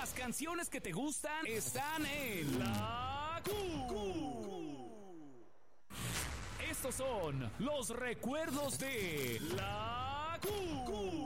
Las canciones que te gustan están en La Q. Estos son los recuerdos de La Q.